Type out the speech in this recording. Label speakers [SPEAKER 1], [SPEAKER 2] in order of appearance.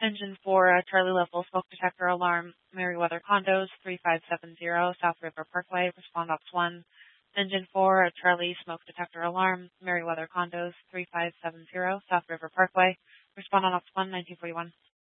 [SPEAKER 1] Engine 4, Charlie Level smoke detector alarm, Meriwether Condos, 3570 South River Parkway, respond Ops 1. Engine 4, Charlie smoke detector alarm, Meriwether Condos, 3570 South River Parkway, respond on Ops 1, 1941.